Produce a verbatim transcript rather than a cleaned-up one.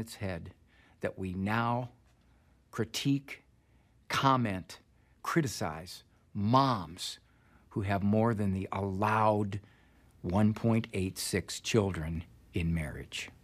its head that we now critique, comment, criticize moms who have more than the allowed one point eight six children in marriage.